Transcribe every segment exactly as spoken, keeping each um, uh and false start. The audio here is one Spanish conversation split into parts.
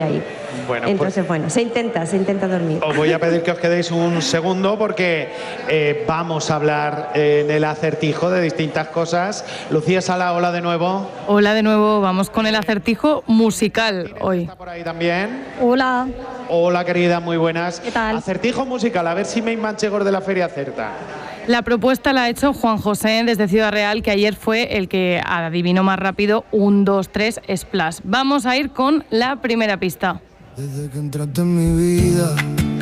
ahí. Bueno, entonces pues, bueno, se intenta, se intenta dormir. Os voy a pedir que os quedéis un segundo porque eh, vamos a hablar eh, en el acertijo de distintas cosas. Lucía Sala, hola de nuevo. Hola de nuevo, vamos con el acertijo musical hoy. ¿Está por ahí también? Hola. Hola querida, muy buenas. ¿Qué tal? Acertijo musical, a ver si Main Manchegos de la Feria acerta. La propuesta la ha hecho Juan José desde Ciudad Real, que ayer fue el que adivinó más rápido un, dos, tres, Splash. Vamos a ir con la primera pista. Desde que entraste en mi vida.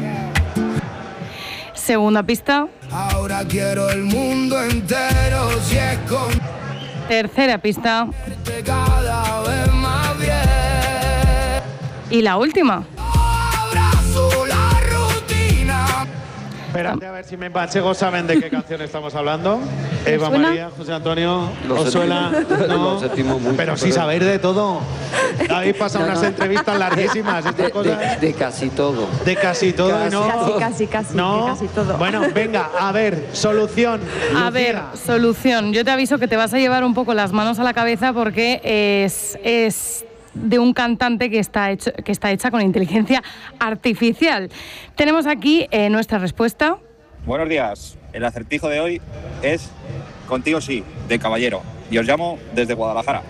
Segunda pista. Ahora quiero el mundo entero, si es con Tercera pista. cada vez más bien. Y la última. Abrazo la rutina. Espérate a ver si Main Manchegos saben de qué canción estamos hablando. Eva suena? María, José Antonio, Lo ¿os suena? sentimos- No. lo sentimos mucho, pero sí pero- sabéis de todo. Habéis pasado No, unas no. entrevistas larguísimas, estas De, cosas. de- de casi todo. De casi todo, Casi. ¿no? Casi, casi, casi, No. de casi todo. Bueno, venga, a ver, solución. A Lucía. ver, solución. Yo te aviso que te vas a llevar un poco las manos a la cabeza porque es, es de un cantante que está, hecho, que está hecha con inteligencia artificial. Tenemos aquí eh, nuestra respuesta. Buenos días. El acertijo de hoy es Contigo sí, de Caballero. Y os llamo desde Guadalajara.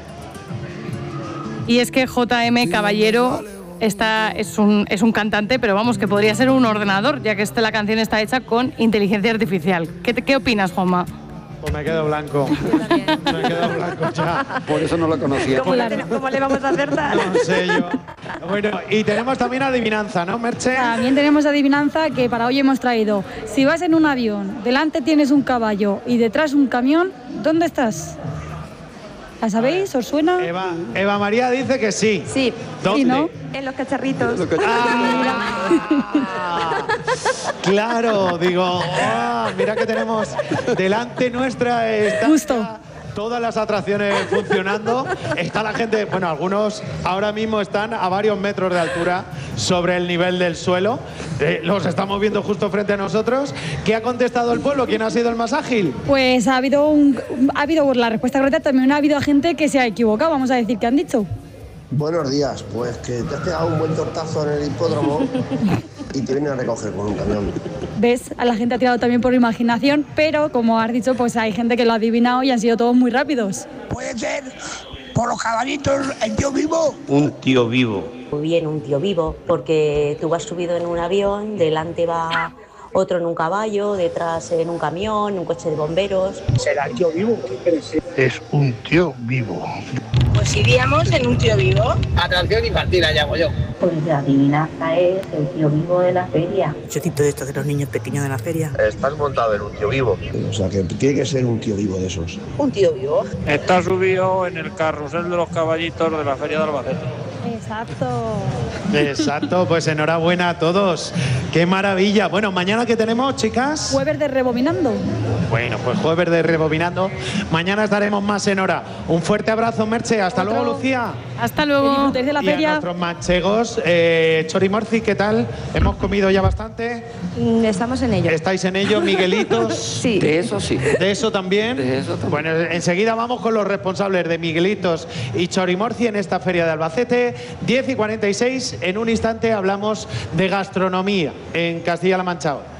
Y es que J M Caballero está, es, un, es un cantante, pero vamos, que podría ser un ordenador, ya que este, la canción está hecha con inteligencia artificial. ¿Qué, te- qué opinas, Juanma? Pues me quedo blanco. Me quedo blanco ya. Por eso no lo conocía. ¿Cómo, le, cómo le vamos a acertar? No sé yo. Bueno, y tenemos también adivinanza, ¿no, Merche? También tenemos adivinanza que para hoy hemos traído. Si vas en un avión, delante tienes un caballo y detrás un camión, ¿dónde estás? ¿La sabéis? ¿Os suena? Eva, Eva María dice que sí. Sí, ¿Dónde? Sí, ¿no? en los cacharritos. Ah, claro, digo, ah, mira que tenemos delante nuestra está Justo. todas las atracciones funcionando. Está la gente, bueno, algunos ahora mismo están a varios metros de altura sobre el nivel del suelo. Eh, los estamos viendo justo frente a nosotros. ¿Qué ha contestado el pueblo? ¿Quién ha sido el más ágil? Pues ha habido, un, ha habido la respuesta correcta, también ha habido gente que se ha equivocado, vamos a decir que han dicho. Buenos días, pues que te has pegado un buen tortazo en el hipódromo y te vienen a recoger con un camión. ¿Ves? A la gente ha tirado también por imaginación, pero como has dicho, pues hay gente que lo ha adivinado y han sido todos muy rápidos. Puede ser por los caballitos el tío vivo. Un tío vivo. Muy bien, un tío vivo, porque tú vas subido en un avión, delante va otro en un caballo, detrás en un camión, en un coche de bomberos. ¿Será el tío vivo? Es un tío vivo. Pues iríamos en un tío vivo. Atracción infantil, allá voy yo. Pues la adivinanza es el tío vivo de la feria. Chocito de estos de los niños pequeños de la feria. Estás montado en un tío vivo. O sea, que tiene que ser un tío vivo de esos. Un tío vivo. Está subido en el carrusel de los caballitos de la Feria de Albacete. Exacto. Exacto, pues enhorabuena a todos. ¡Qué maravilla! Bueno, ¿mañana qué tenemos, chicas? Jueves de Rebobinando. Bueno, pues jueves de Rebobinando. Mañana estaremos más en hora. Un fuerte abrazo, Merche. Hasta Otro. luego, Lucía. Hasta Que luego. disfrutéis de la Y a feria. nuestros manchegos. Eh, Chorimorci, ¿qué tal? ¿Hemos comido ya bastante? Mm, Estamos en ello. ¿Estáis en ello, Miguelitos? Sí. De eso sí. ¿De eso también? De eso también. Bueno, enseguida vamos con los responsables de Miguelitos y Chorimorci en esta feria de Albacete. diez y cuarenta y seis, en un instante hablamos de gastronomía en Castilla-La Mancha.